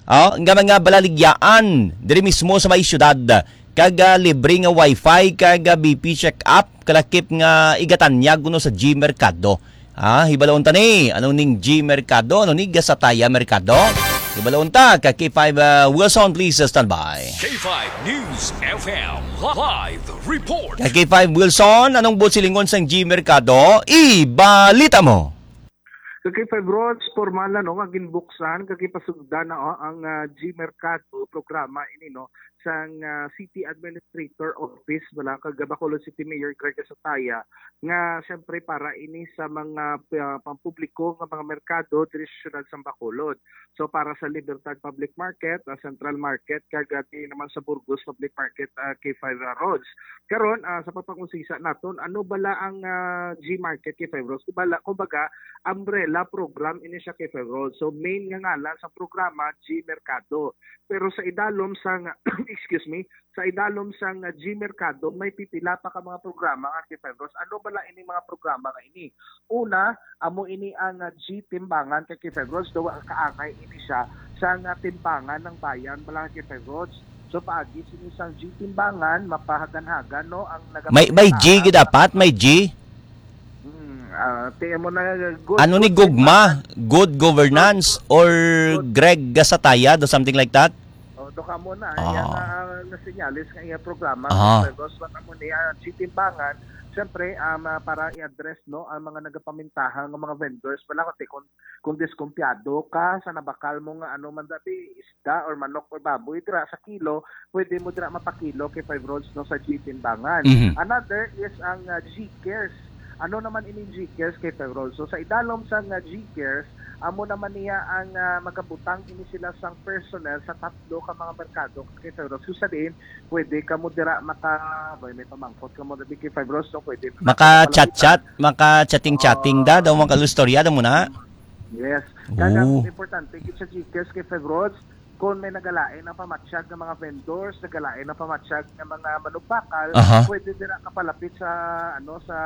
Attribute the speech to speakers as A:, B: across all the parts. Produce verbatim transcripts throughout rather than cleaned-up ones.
A: Oh, nga mga balaligyaan diri mismo sa may syudad. Kaga libre nga wifi, kaga B P check up, kalakip nga igatanyag kuno sa G Mercado. Ah, hibalaon ta ni, anong ning G Mercado, ano ni Gasataya Mercado? Hibalaon ta, ka K five uh, Wilson, please uh, stand by.
B: K five News F M Live Report.
A: Ka K five Wilson, anong busilingon sang G Mercado? Ibalita mo.
C: Kay five Roads, formal na no, nga ginbuksan, kay pasugdan na oh, ang uh, G Mercado programa ini no, sang uh, City Administrator Office wala kag Bacolod City Mayor Greg Gasataya nga syempre para ini sa mga uh, pampubliko nga mga merkado diri sa syudad sa Bacolod. So para sa Libertad Public Market, uh, Central Market kag naman sa Burgos Public Market uh, K five Roads. Karon uh, sa papangusisa naton ano bala ang uh, G Market K five Roads? Kubala kumbaga umbrella program ini siya K five Roads. So main nga ngalan sa programa G Mercado. Pero sa idalom sang excuse me, sa idalom sang uh, G Mercado may pipila pa ka mga programa nga K five Roads. Ano bala ini mga programa nga ini? Una, amo ini ang uh, G Timbangan kay K five Roads, daw kaangay ini siya sa uh, timbangan ng bayan bala K five Roads. So paagi sinisang G Timbangan mapahagan-hagan no ang naga
A: May may G gid dapat, may G.
C: Hmm, uh, mo na good,
A: ano ni Gugma? Good governance or Greg Gasataya or something like that?
C: Do ka mo na,
A: ah.
C: yan uh, nasinyalis ng iyang programa.
A: Ah.
C: Pero sa mo niya, G Timbangan, siyempre, um, uh, para i-address no, ang mga nagapamintahan ng mga vendors, wala ko kung, kung diskumpyado ka, sa nabakal mo nga ano man dati, isda or manok or baboy, dira sa kilo, pwede mo dira mapakilo kay five Roads no, sa G Timbangan.
A: Mm-hmm.
C: Another is ang uh, G-Cares. Ano naman ini G-Cares kay five Roads? So sa idalom sa uh, G-Cares, amo naman niya ang uh, magabutang ini sila sang personnel sa tatlo ka mga merkado kay five Roads. So sa din, pwede ka mo dira maka boy, may pamangkot ka mo dira kay five Roads, so pwede
A: maka chat-chat, maka chatting-chatting da, daw maka istorya da mo na.
C: Yes. Kaya importante kit sa G-Cares kay five Roads, kung may nagalain ng pamatsyag ng mga vendors, nagalain ng pamatsyag ng mga manubakal,
A: uh-huh.
C: pwede din kapalapit sa ano sa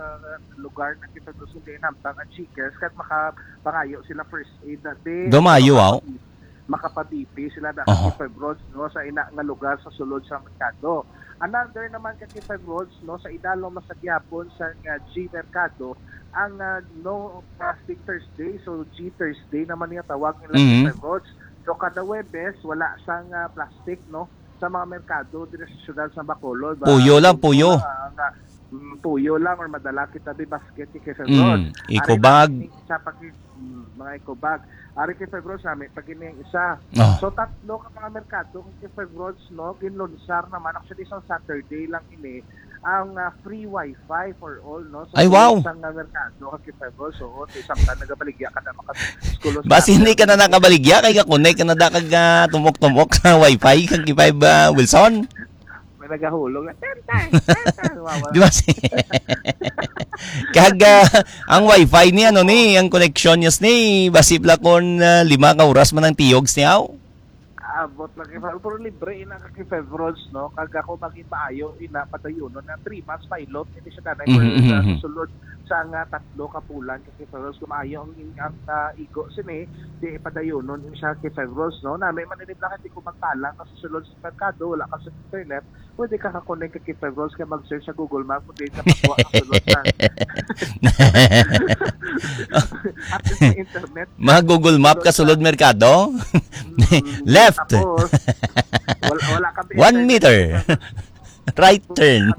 C: lugar na kita gusto din hamtang ang G-Cares kahit makapangayo sila first aid na din.
A: Dumayo wow.
C: Makapadipi sila na
A: uh-huh.
C: K five Roads no, sa ina nga lugar sa sulod sa merkado. Another naman kay K five Roads no, sa idalong masagyapon sa uh, G Mercado, ang uh, no plastic Thursday, so G Thursday naman niya tawag nila mm-hmm. K five Roads. So kada Webes wala sang uh, plastic no sa mga merkado dito sa syudad sa Bacolod.
A: Puyo lang, puyo.
C: Uh, uh, um, puyo lang or madala kita di basket kay five
A: mm,
C: Roads.
A: Eco bag.
C: Sa pag um, mga eco bag. Ari kay five Roads namin pag ini isa.
A: Oh.
C: So tatlo ka mga merkado kay five Roads no ginlunsar naman actually sa Saturday lang ini ang uh, free wifi for all no. So,
A: ay wow.
C: Isang uh, merkado kay five Roads so isang ka nagabaligya ka na maka school.
A: Bas hindi ka na nakabaligya kay ka connect ka na da kag uh, tumok-tumok sa wifi kag K five uh, Wilson.
C: May nagahulog na ten times.
A: Di ba si kag uh, ang wifi ni ano ni ang connection niya ni basibla kon uh, lima ka oras man ang tiyogs niya.
C: Abot lang kay five pero libre ina ka kay five Roads no kag ako magipaayo ina padayon na three months pilot hindi siya danay mm-hmm. sa sulod sa nga tatlo ka pulan kay five Roads kumayo ang ang uh, igo sini di padayonon siya kay five Roads no na may manilip lang hindi ko magtalang kasi sulod sa merkado wala ka sa internet pwede ka ka-connect kay five Roads kay mag-search sa Google Maps pwede ka magkuha ka sulod sa internet
A: mga Google Map ka sulod merkado left
C: tapos, wala, wala kami
A: one meter right turn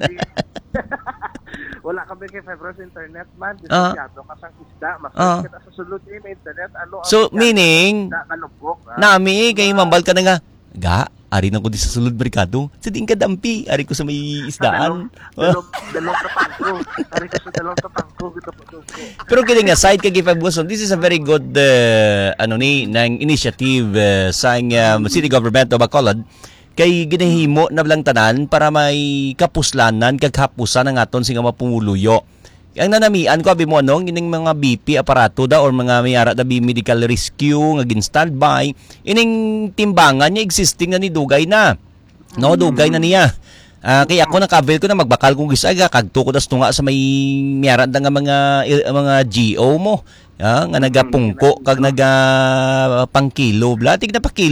C: wala kami kay five Roads internet man
A: uh,
C: disyado ka sa isda mas uh, kita sa sulod ni internet ano
A: so meaning
C: na kalubok
A: nami kay mambal ka na nga ga ari na ko di sa sulod merkado sa din ka dampi ari ko sa may isdaan
C: dalong dalong kapangko ari ko sa dalong kapangko gito po
A: pero kini nga side kay five Wilson this is a very good uh, ano ni nang initiative uh, sa um, city government of Bacolod kay ginahimo na lang tanan para may kapuslanan kag hapusan ang aton sing mapumuluyo. Ang nanamian ko abi mo ano ining mga B P aparato da or mga mayara da B medical rescue nga gin standby ining timbangan niya existing na ni dugay na. No dugay na niya. Uh, kaya ako nakavel ko na magbakal kong gisaga kagto ko das tunga sa may mayara da nga mga mga G O mo. Ah, nga nagapungko kag naga pangkilo bla tig na pa